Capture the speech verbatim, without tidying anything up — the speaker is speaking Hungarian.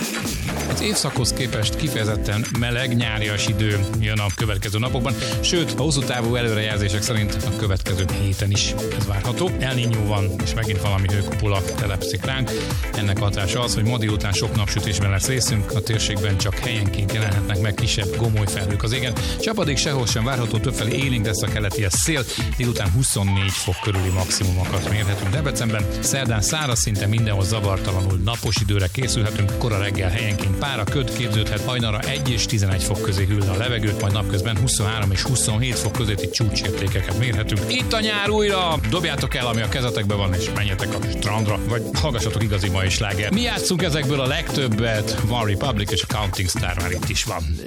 Az évszakhoz képest kifejezetten meleg, nyárias idő jön a következő napokban, sőt, a hosszú távú előrejelzések szerint a következő héten is ez várható. El Niño van, és megint valami hőkupula telepszik ránk. Ennek hatása az, hogy ma délután sok napsütésben lesz részünk, a térségben csak helyenként jelenhetnek meg kisebb gomolyfelhők az égen. Csapadék sehol sem várható, többfelé élénk lesz a keleti szél, délután huszonnégy fok körüli maximumokat mérhetünk Debrecenben. Szerdán száraz, szinte mindenhol zavartalanul napos időre készülhetünk, kora reggel helyenként pára, köd képződhet, hajnalra egy és tizenegy fok közé hűlne a levegő, majd napközben huszonhárom és huszonhét fok közötti csúcsértékeket mérhetünk. Itt a nyár újra! Dobjátok el, ami a kezetekben van, és menjetek a strandra, vagy hallgassatok igazi mai sláger. Mi játszunk ezekből a legtöbbet, One Republic és a Counting Star már itt is van.